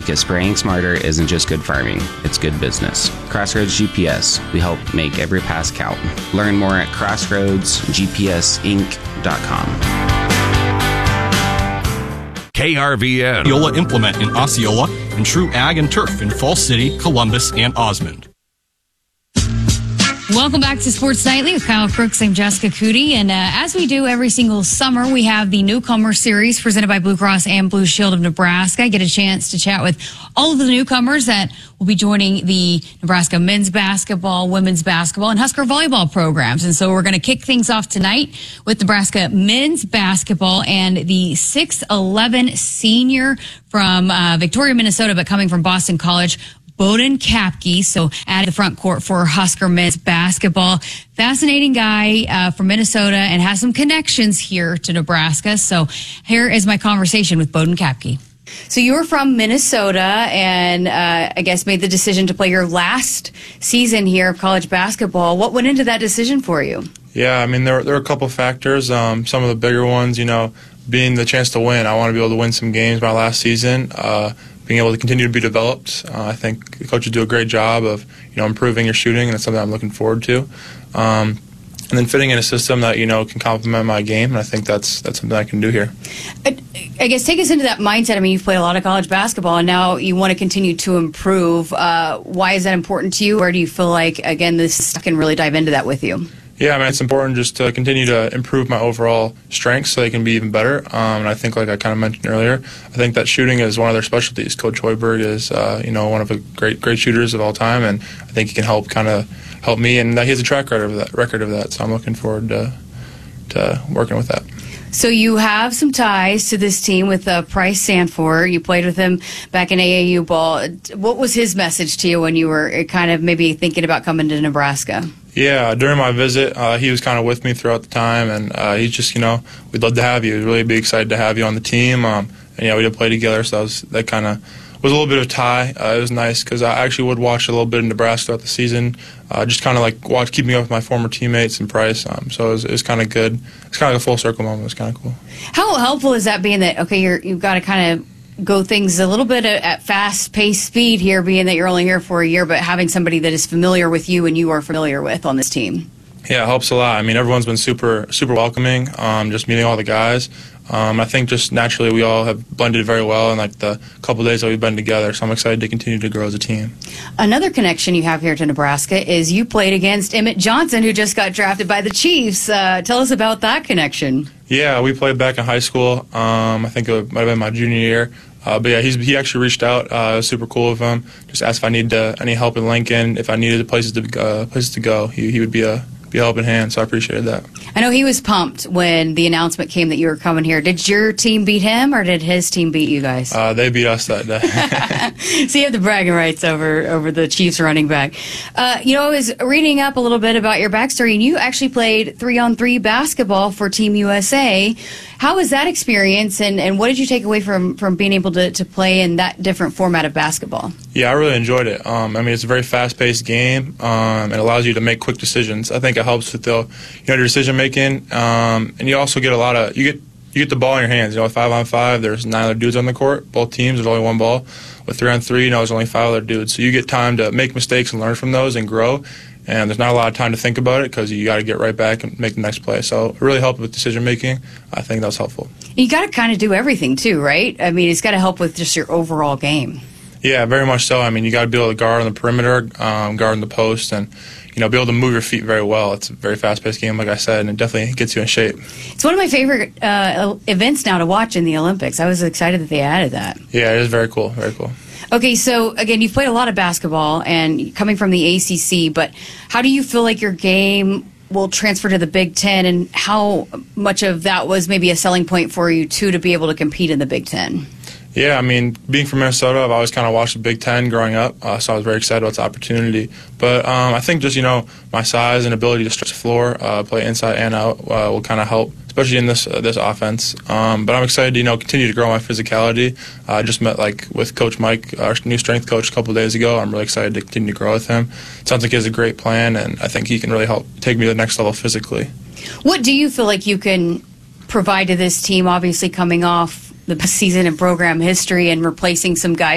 because spraying smarter isn't just good farming, it's good business. Crossroads GPS, we help make every pass count. Learn more at crossroadsgpsinc.com. KRVN. Osceola Implement in Osceola and True Ag and Turf in Falls City, Columbus, and Osmond. Welcome back to Sports Nightly with Kyle Crooks. I'm Jessica Cootie. And as we do every single summer, we have the Newcomer Series presented by Blue Cross and Blue Shield of Nebraska. I get a chance to chat with all of the newcomers that will be joining the Nebraska men's basketball, women's basketball, and Husker volleyball programs. And so we're going to kick things off tonight with Nebraska men's basketball and the 6'11 senior from Victoria, Minnesota, but coming from Boston College, Bowden Kapke, so at the front court for Husker men's basketball. Fascinating guy from Minnesota and has some connections here to Nebraska. So here is my conversation with Bowden Kapke. So you were from Minnesota and I guess made the decision to play your last season here of college basketball. What went into that decision for you? Yeah, I mean, there are a couple factors. Some of the bigger ones, being the chance to win. I want to be able to win some games my last season. Being able to continue to be developed. I think the coaches do a great job of, improving your shooting, and it's something I'm looking forward to. And then fitting in a system that, can complement my game, and I think that's something I can do here. I guess take us into that mindset. I mean, you've played a lot of college basketball, and now you want to continue to improve. Why is that important to you? Where do you feel like, again, this can really dive into that with you? Yeah, I mean, it's important just to continue to improve my overall strengths so they can be even better. And I think, like I kind of mentioned earlier, I think that shooting is one of their specialties. Coach Hoiberg is, one of the great shooters of all time, and I think he can help me. And he has a track record of that. So I'm looking forward to working with that. So you have some ties to this team with Price Sanford. You played with him back in AAU ball. What was his message to you when you were kind of maybe thinking about coming to Nebraska? Yeah, during my visit, he was kind of with me throughout the time, and he's just, we'd love to have you. We'd really be excited to have you on the team. And we did play together, so that kind of was a little bit of tie. It was nice because I actually would watch a little bit of Nebraska throughout the season, just kind of like keeping up with my former teammates and Price. So it was kind of good. It's kind of like a full circle moment. It was kind of cool. How helpful is that being that, okay, you've got to kind of go things a little bit at fast-paced speed here, being that you're only here for a year, but having somebody that is familiar with you and you are familiar with on this team? Yeah, it helps a lot. I mean, everyone's been super welcoming, just meeting all the guys. I think just naturally we all have blended very well in like the couple of days that we've been together, so I'm excited to continue to grow as a team. Another connection you have here to Nebraska is you played against Emmett Johnson, who just got drafted by the Chiefs. Tell us about that connection. Yeah, we played back in high school. I think it might have been my junior year. But yeah, he actually reached out. It was super cool of him. Just asked if I needed any help in Lincoln, if I needed places to go. He would be a helping hand, so I appreciated that. I know he was pumped when the announcement came that you were coming here. Did your team beat him, or did his team beat you guys? They beat us that day. So you have the bragging rights over the Chiefs running back. I was reading up a little bit about your backstory, and you actually played 3-on-3 basketball for Team USA. How was that experience, and what did you take away from being able to play in that different format of basketball? Yeah, I really enjoyed it. It's a very fast-paced game. It allows you to make quick decisions. I think it helps with your decision making, and you also get you get the ball in your hands. 5-on-5, there's 9 other dudes on the court. Both teams, there's only one ball. With 3-on-3, there's only 5 other dudes. So you get time to make mistakes and learn from those and grow. And there's not a lot of time to think about it because you got to get right back and make the next play. So it really helped with decision making. I think that was helpful. You got to kind of do everything too, right? I mean, it's got to help with just your overall game. Yeah, very much so. I mean, you got to be able to guard on the perimeter, guard on the post, and be able to move your feet very well. It's a very fast-paced game, like I said, and it definitely gets you in shape. It's one of my favorite events now to watch in the Olympics. I was excited that they added that. Yeah, it is very cool. Very cool. Okay, so again, you've played a lot of basketball and coming from the ACC, but how do you feel like your game will transfer to the Big Ten, and how much of that was maybe a selling point for you, too, to be able to compete in the Big Ten? Yeah, I mean, being from Minnesota, I've always kind of watched the Big Ten growing up, so I was very excited about the opportunity. But I think just, my size and ability to stretch the floor, play inside and out, will kind of help, especially in this offense. But I'm excited to, continue to grow my physicality. I just met, with Coach Mike, our new strength coach, a couple of days ago. I'm really excited to continue to grow with him. It sounds like he has a great plan, and I think he can really help take me to the next level physically. What do you feel like you can provide to this team, obviously coming off the season in program history and replacing some guys